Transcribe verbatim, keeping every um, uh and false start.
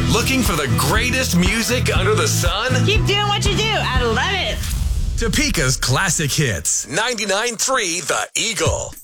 Looking for the greatest music under the sun? Keep doing what you do. I love it. Topeka's classic hits. ninety-nine point three The Eagle.